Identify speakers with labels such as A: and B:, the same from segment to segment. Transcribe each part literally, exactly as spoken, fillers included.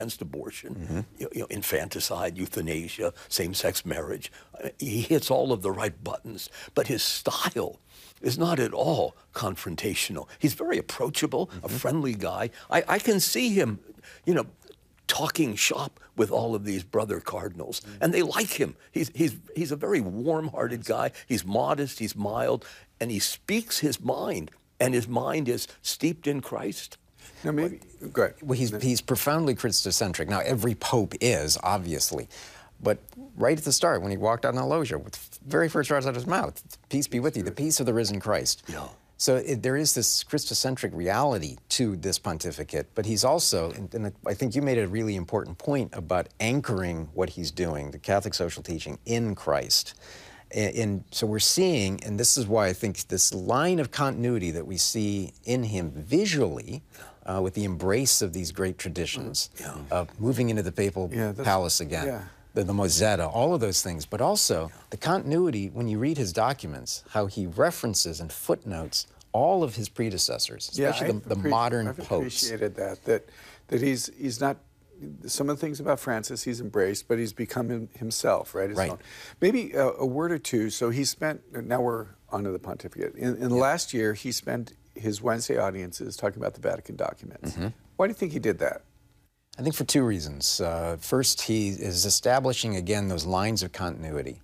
A: against abortion, mm-hmm. you, you know, infanticide, euthanasia, same-sex marriage. He hits all of the right buttons, but his style is not at all confrontational. He's very approachable, mm-hmm. a friendly guy. I, I can see him, you know, talking shop with all of these brother cardinals, mm-hmm. and they like him. He's, he's, he's a very warm-hearted guy. He's modest, he's mild, and he speaks his mind, and his mind is steeped in Christ.
B: No, maybe, go ahead.
C: Well, he's, he's profoundly Christocentric. Now, every pope is, obviously. But right at the start, when he walked out in the loggia, with the very first words out of his mouth, peace be with you, the peace of the risen Christ.
A: Yeah.
C: So it, there is this Christocentric reality to this pontificate, but he's also, and, and I think you made a really important point about anchoring what he's doing, the Catholic social teaching, in Christ. And, and so we're seeing, and this is why I think this line of continuity that we see in him visually, uh, with the embrace of these great traditions,
A: yeah.
C: uh, moving into the papal
B: yeah,
C: palace again,
B: yeah.
C: the, the Mosetta, all of those things, but also the continuity, when you read his documents, how he references and footnotes all of his predecessors, especially
B: yeah,
C: the, the modern
B: I've
C: popes.
B: I've appreciated that, that, that he's, he's not, some of the things about Francis he's embraced, but he's become him, himself, right? His
C: right.
B: own. Maybe a, a word or two. So he spent, now we're onto the pontificate. In, in the
C: yeah.
B: last year, he spent his Wednesday audiences talking about the Vatican documents.
C: Mm-hmm.
B: Why do you think he did that?
C: I think for two reasons. Uh, first, he is establishing again those lines of continuity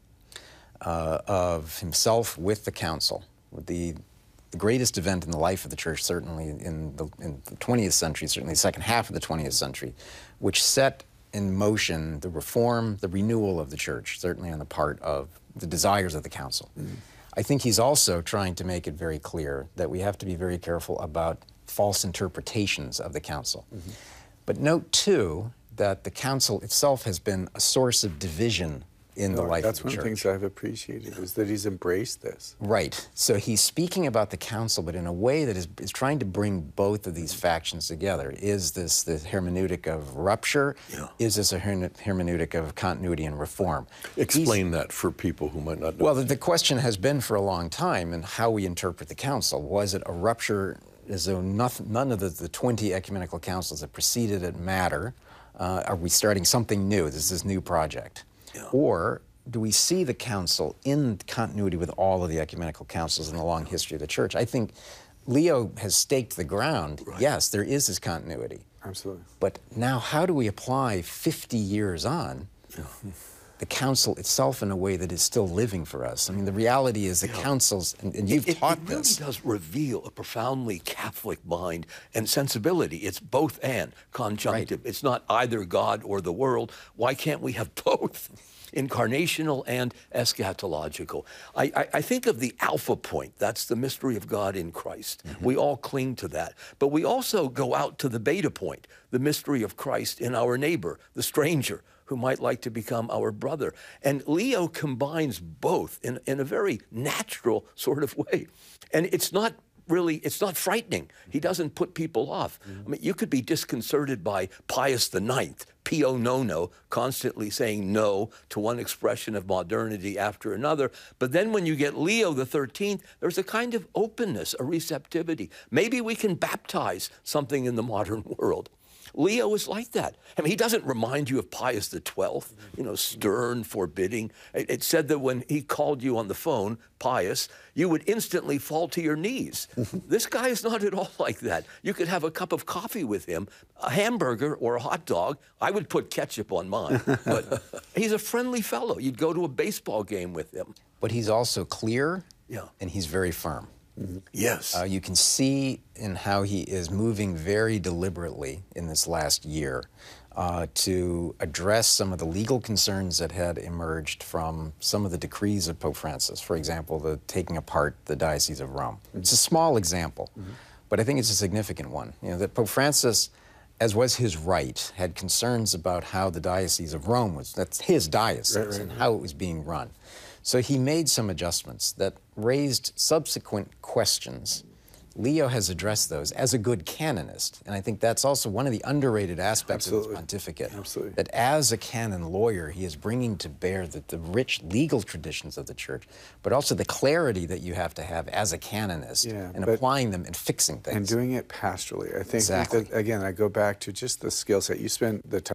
C: uh, of himself with the council, with the, the greatest event in the life of the church, certainly in the, in the twentieth century, certainly the second half of the twentieth century, which set in motion the reform, the renewal of the church, certainly on the part of the desires of the council. Mm-hmm. I think he's also trying to make it very clear that we have to be very careful about false interpretations of the council. Mm-hmm. But note, too, that the council itself has been a source of division in the
B: oh,
C: life
B: That's
C: of the church.
B: one of the things I've appreciated, is that he's embraced this.
C: Right. So he's speaking about the council, but in a way that is, is trying to bring both of these factions together. Is this the hermeneutic of rupture? Yeah. Is this a her hermeneutic of continuity and reform?
D: Explain
C: he's,
D: that for people who might not know.
C: Well, the, the question has been for a long time, and how we interpret the council. Was it a rupture as though nothing, none of the, the twenty ecumenical councils that preceded it matter? Uh, are we starting something new? This is this new project. Yeah. Or do we see the council in continuity with all of the ecumenical councils in the long history of the church? I think Leo has staked the ground. Right. Yes, there is this continuity.
B: Absolutely.
C: But now how do we apply fifty years on yeah. the council itself in a way that is still living for us? I mean, the reality is the yeah. councils, and, and you've
A: it,
C: taught
A: it really
C: this.
A: It does reveal a profoundly Catholic mind and sensibility. It's both and, conjunctive. Right. It's not either God or the world. Why can't we have both? Incarnational and eschatological. I, I, I think of the alpha point. That's the mystery of God in Christ. Mm-hmm. We all cling to that. But we also go out to the beta point, the mystery of Christ in our neighbor, the stranger, who might like to become our brother. And Leo combines both in, in a very natural sort of way. And it's not really, it's not frightening. He doesn't put people off. Mm-hmm. I mean, you could be disconcerted by Pius the Ninth, Pio Nono, constantly saying no to one expression of modernity after another. But then when you get Leo the Thirteenth, there's a kind of openness, a receptivity. Maybe we can baptize something in the modern world. Leo is like that. I mean, he doesn't remind you of Pius the Twelfth, you know, stern, forbidding. It, it said that when he called you on the phone, Pius, you would instantly fall to your knees. This guy is not at all like that. You could have a cup of coffee with him, a hamburger or a hot dog. I would put ketchup on mine, but he's a friendly fellow. You'd go to a baseball game with him.
C: But he's also clear,
A: yeah.
C: and he's very firm.
A: Mm-hmm. Yes.
C: Uh, you can see in how he is moving very deliberately in this last year uh, to address some of the legal concerns that had emerged from some of the decrees of Pope Francis. For example, the taking apart the Diocese of Rome. Mm-hmm. It's a small example, mm-hmm. but I think it's a significant one. You know, that Pope Francis, as was his right, had concerns about how the Diocese of Rome was, that's his diocese, right, right, and right. how it was being run. So he made some adjustments that raised subsequent questions. Leo has addressed those as a good canonist, and I think that's also one of the underrated aspects Absolutely. of his pontificate.
B: Absolutely.
C: That as a canon lawyer, he is bringing to bear the, the rich legal traditions of the church, but also the clarity that you have to have as a canonist,
B: yeah,
C: and applying them and fixing things.
B: And doing it pastorally. I think,
C: exactly.
B: that, again, I go back to just the skill set. You spent the time